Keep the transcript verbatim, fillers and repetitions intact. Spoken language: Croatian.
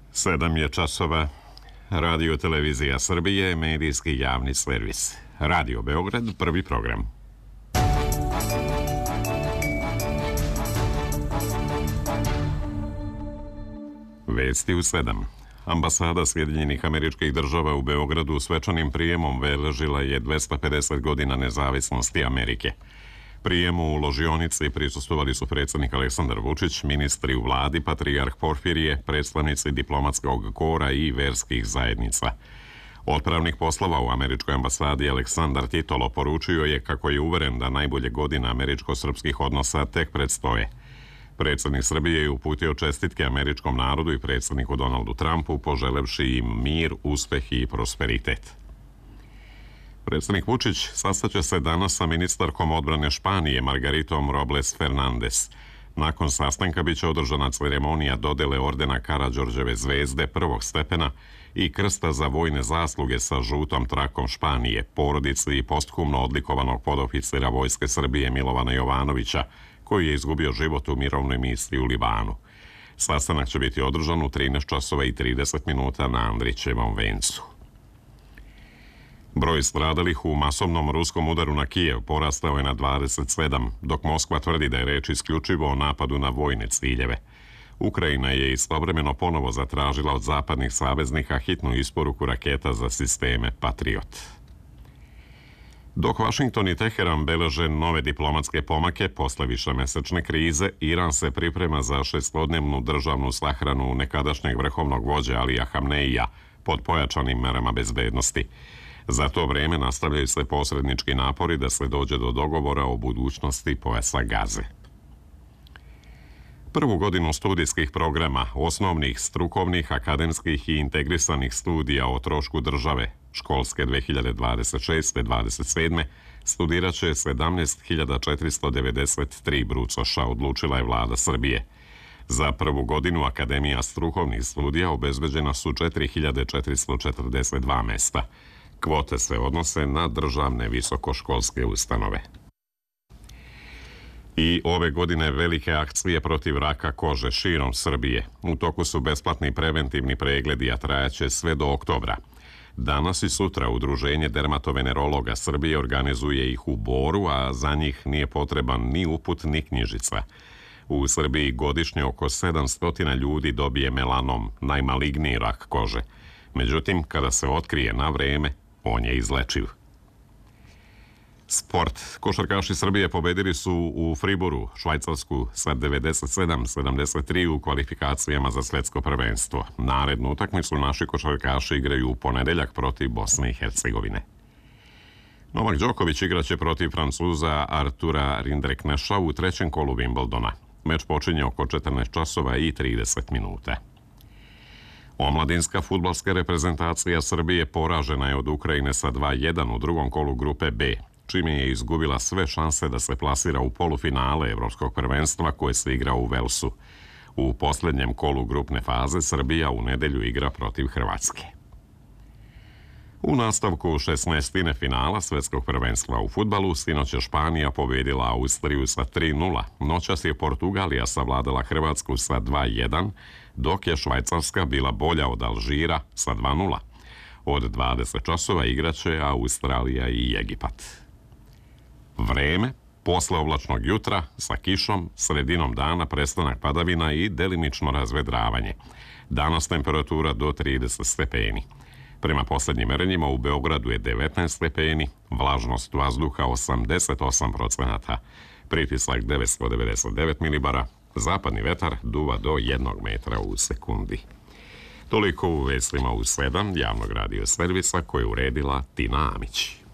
Sedam je časova. Radio Televizija Srbije, medijski javni servis. Radio Beograd, prvi program. Vesti u sedam. Ambasada Sjedinjenih Američkih Država u Beogradu svečanim prijemom obeležila je dvesta pedeset godina nezavisnosti Amerike. Prijemu u ložionici prisustvovali su predsjednik Aleksandar Vučić, ministri u vladi, patrijarh Porfirije, predstavnici diplomatskog kora i verskih zajednica. Otpravnik poslova u američkoj ambasadi Aleksandar Titolo poručio je kako je uveren da najbolje godine američko-srpskih odnosa tek predstoje. Predsjednik Srbije je uputio čestitke američkom narodu i predsjedniku Donaldu Trumpu, poželevši im mir, uspeh i prosperitet. Predsjednik Vučić sastaće se danas sa ministarkom odbrane Španije Margaritom Robles Fernandez. Nakon sastanka biće održana ceremonija dodele ordena Karađorđeve zvezde prvog stepena i krsta za vojne zasluge sa žutom trakom Španije, porodici i posthumno odlikovanog podoficira Vojske Srbije Milovana Jovanovića, koji je izgubio život u mirovnoj misiji u Libanu. Sastanak će biti održan u trinaest časova i trideset minuta na Andrićevom vencu. Broj stradalih u masovnom ruskom udaru na Kijev porastao je na dvadeset sedam, dok Moskva tvrdi da je reč isključivo o napadu na vojne ciljeve. Ukrajina je istovremeno ponovo zatražila od zapadnih saveznika hitnu isporuku raketa za sisteme Patriot. Dok Vašington i Teheran beleže nove diplomatske pomake posle višemesečne krize, Iran se priprema za šestodnevnu državnu sahranu nekadašnjeg vrhovnog vođe Alija Hamneija pod pojačanim merama bezbednosti. Za to vrijeme nastavljaju se posrednički napori da se dođe do dogovora o budućnosti pojasa Gaze. Prvu godinu studijskih programa, osnovnih, strukovnih, akademskih i integrisanih studija o trošku države, školske dve hiljade dvadeset šeste dvadeset sedme, studirat će sedamnaest hiljada četiristo devedeset tri brucoša, odlučila je vlada Srbije. Za prvu godinu Akademija strukovnih studija obezbeđena su četiri hiljade četiristo četrdeset dva mesta. Kvote se odnose na državne visokoškolske ustanove. I ove godine velike akcije protiv raka kože širom Srbije. U toku su besplatni preventivni pregledi, a trajaće sve do oktobra. Danas i sutra Udruženje dermatovenerologa Srbije organizuje ih u Boru, a za njih nije potreban ni uput ni knjižica. U Srbiji godišnje oko sedamsto ljudi dobije melanom, najmaligniji rak kože. Međutim, kada se otkrije na vreme, on je izlečiv. Sport. Košarkaši Srbije pobedili su u Friboru Švajcarsku sa devedeset sedam sedamdeset tri u kvalifikacijama za svjetsko prvenstvo. Narednu utakmicu naši košarkaši igraju u ponedeljak protiv Bosne i Hercegovine. Novak Đoković igraće protiv Francuza Artura Rinderkneša u trećem kolu Wimbledona. Meč počinje oko četrnaest časova i trideset minuta. Omladinska fudbalska reprezentacija Srbije poražena je od Ukrajine sa dva jedan u drugom kolu grupe B, čime je izgubila sve šanse da se plasira u polufinale Evropskog prvenstva koje se igra u Velsu. U posljednjem kolu grupne faze Srbija u nedelju igra protiv Hrvatske. U nastavku šesnaestine finala Svjetskog prvenstva u fudbalu sinoć je Španija pobedila Austriju sa tri nula. Noćas je Portugalija savladala Hrvatsku sa dva jedan, dok je Švajcarska bila bolja od Alžira sa dva nula. Od dvadeset časova igraće Australija i Egipat. Vreme, posle oblačnog jutra sa kišom, sredinom dana prestanak padavina i delimično razvedravanje. Danas temperatura do trideset stepeni. Prema posljednjim merenjima u Beogradu je devetnaest stepeni, vlažnost vazduha osamdeset osam procenata, pritisak devetsto devedeset devet milibara, zapadni vetar duva do jednog metra u sekundi. Toliko u vestima u sedam javnog radio servisa koje je uredila Tina Amić.